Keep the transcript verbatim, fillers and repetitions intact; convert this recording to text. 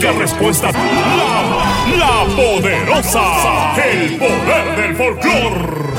única respuesta. La, la poderosa. El poder del folclor.